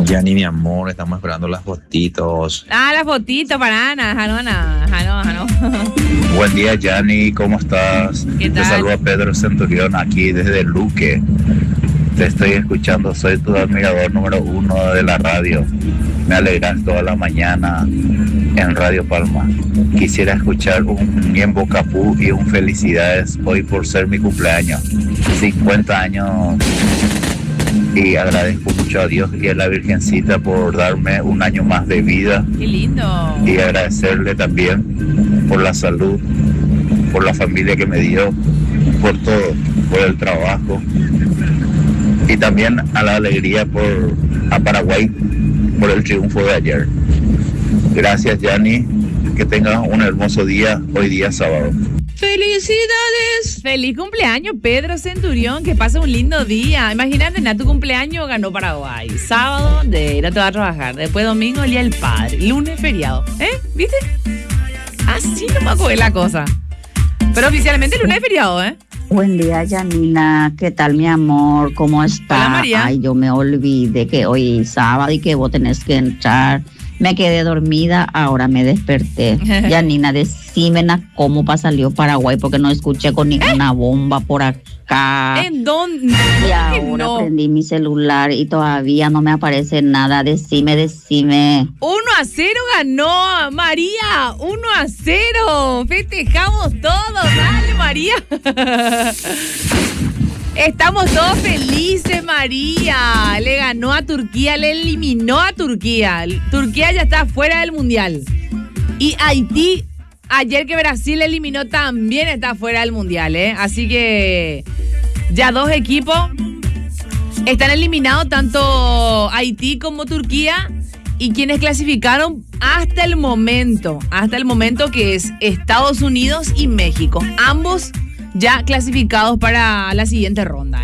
Yani, mi amor, estamos esperando las fotitos. Las fotitos para Ana, Jano. Buen día, Yani, ¿cómo estás? ¿Qué tal? Te saluda Pedro Centurión aquí desde Luque. Te estoy escuchando, soy tu admirador número 1 de la radio. Me alegras toda la mañana en Radio Palma. Quisiera escuchar un Niembo Capú y un felicidades hoy por ser mi cumpleaños. 50 años. Y agradezco mucho a Dios y a la Virgencita por darme un año más de vida. Qué lindo. Y agradecerle también por la salud, por la familia que me dio, por todo, por el trabajo. Y también a la alegría a Paraguay por el triunfo de ayer. Gracias, Yani. Que tengas un hermoso día hoy día sábado. ¡Felicidades! ¡Feliz cumpleaños, Pedro Centurión! Que pase un lindo día. Imagínate, tu cumpleaños ganó Paraguay. Sábado, te vas a trabajar. Después domingo, el día del padre. Lunes, feriado. ¿Viste? Así no me acuerdo la cosa. Pero oficialmente lunes es feriado, Buen día, Yanina. ¿Qué tal, mi amor? ¿Cómo está? Hola, María. Ay, yo me olvidé que hoy es sábado y que vos tenés que entrar. Me quedé dormida, ahora me desperté. Yanina, decime cómo salió Paraguay, porque no escuché con ninguna bomba por acá. ¿En dónde? Y ahora prendí mi celular y todavía no me aparece nada. Decime. 1-0 ganó María. 1-0. Festejamos todos. Dale, María. Estamos todos felices, María. Le ganó a Turquía, le eliminó a Turquía. Turquía ya está fuera del mundial. Y Haití, ayer que Brasil eliminó, también está fuera del mundial, Así que ya 2 equipos están eliminados, tanto Haití como Turquía. Y quienes clasificaron hasta el momento que es Estados Unidos y México. Ambos ya clasificados para la siguiente ronda,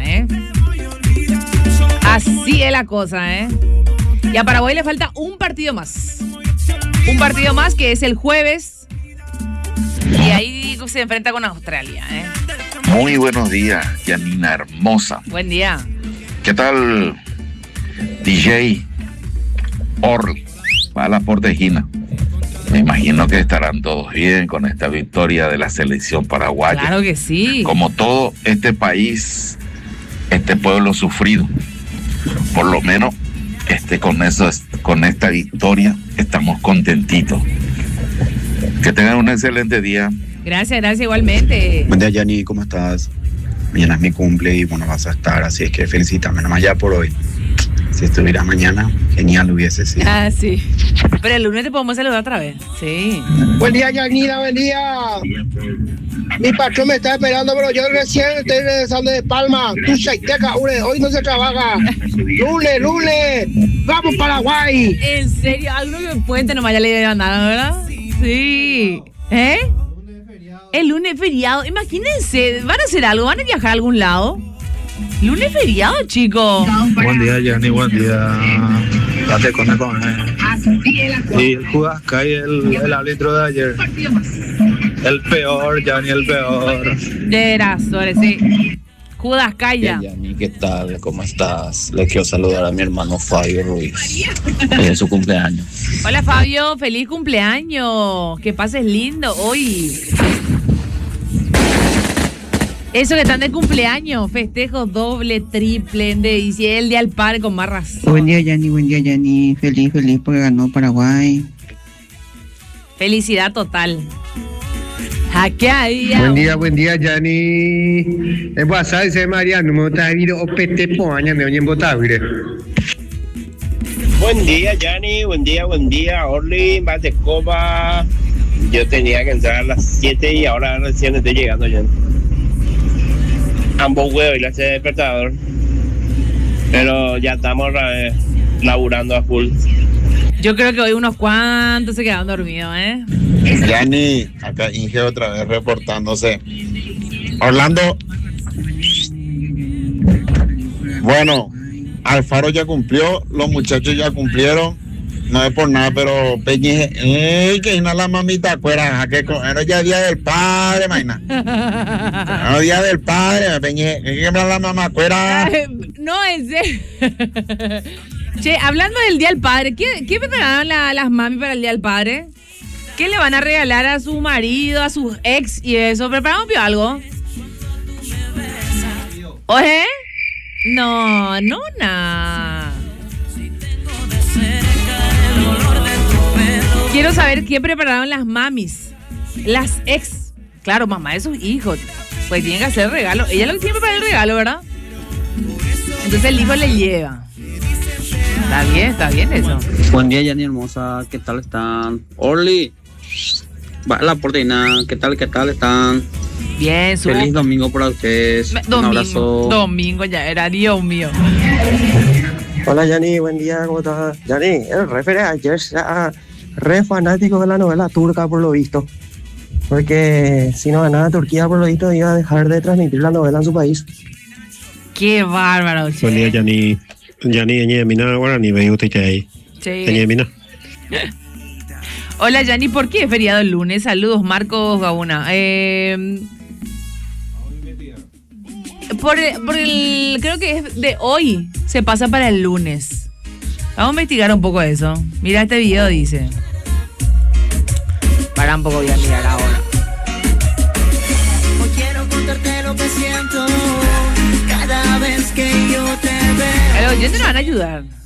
Así es la cosa, Y a Paraguay le falta un partido más. Un partido más que es el jueves. Y ahí se enfrenta con Australia, Muy buenos días, Yanina hermosa. Buen día. ¿Qué tal, DJ Orly? Va a la Portejina. Me imagino que estarán todos bien con esta victoria de la selección paraguaya. Claro que sí. Como todo este país, este pueblo sufrido, por lo menos con esta victoria estamos contentitos. Que tengan un excelente día. Gracias, igualmente. Buen día, Yani, ¿cómo estás? Mañana es mi cumple y bueno, vas a estar, así es que felicítame nomás ya por hoy. Si estuvieras mañana, genial hubiese sido. Sí. Pero el lunes te podemos saludar otra vez. Sí. Buen día, Yanina, buen día. Mi patrón me está esperando, pero yo recién estoy regresando de Palma. Tú Chaiteca, hoy no se trabaja. Lunes, vamos Paraguay. ¿En serio? ¿Alguno que puente nomás ya le mandaron, verdad? Sí. El lunes feriado. Imagínense, ¿van a hacer algo? ¿Van a viajar a algún lado? Lunes feriado, chicos. Buen día, Yani, buen día. Date con Y Judas cae el árbitro de ayer. El peor, Yani, el peor. Sí. Judas Calla. Yani, ¿qué tal? ¿Cómo estás? Le quiero saludar a mi hermano Fabio Ruiz. En su cumpleaños. Hola, Fabio. Feliz cumpleaños. Que pases lindo hoy. Eso que están de cumpleaños, festejos doble, triple, y el día del padre con más razón. Buen día, Yani. Feliz porque ganó Paraguay. Felicidad total. Buen día, Yani. En WhatsApp dice Mariano, me está viendo opete poaña de en Botavire. Buen día, Yani. Buen día, Orly, Matecoba. Yo tenía que entrar a las 7 y ahora recién estoy llegando ya. Ambos huevos y la hace despertador. Pero ya estamos laburando a full. Yo creo que hoy unos cuantos se quedaron dormidos, Yani, acá Inge otra vez reportándose. Orlando. Bueno, Alfaro ya cumplió, los muchachos ya cumplieron. No es por nada, pero Peñi, que no la mamita cuera, que era ya día del padre, maina. Era día del padre, Peñi, que la mamá cuera. No, en serio. Che, hablando del Día del Padre, ¿qué prepararon las mami para el Día del Padre? ¿Qué le van a regalar a su marido, a sus ex y eso? ¿Prepararon algo? ¿Oye? No, nada. Quiero saber qué prepararon las mamis, las ex. Claro, mamá de sus hijos. Pues tienen que hacer regalo. Ella lo que tiene que preparar el regalo, ¿verdad? Entonces el hijo le lleva. Está bien eso. Buen día, Yanni hermosa. ¿Qué tal están? Orly, va a la porteña. ¿Qué tal están? Bien, Feliz domingo para ustedes. Un abrazo. Domingo ya era, Dios mío. Hola, Yanni, buen día, ¿cómo estás? Yanni, el referee ayer ya re fanático de la novela turca, por lo visto. Porque si no ganaba Turquía, por lo visto, iba a dejar de transmitir la novela en su país. Qué bárbaro, che. Buen día, Yanni. Yanni, mina, ahora ni veo usted ahí. Sí. Yanni, mina. Hola, Yanni, ¿por qué es feriado el lunes? Saludos, Marcos Gabuna. Creo que es de hoy, se pasa para el lunes. Vamos a investigar un poco eso. Mira este video, dice. Para un poco, voy a mirar ahora. Hoy quiero contarte lo que siento cada vez que yo te veo. Los oyentes nos van a ayudar.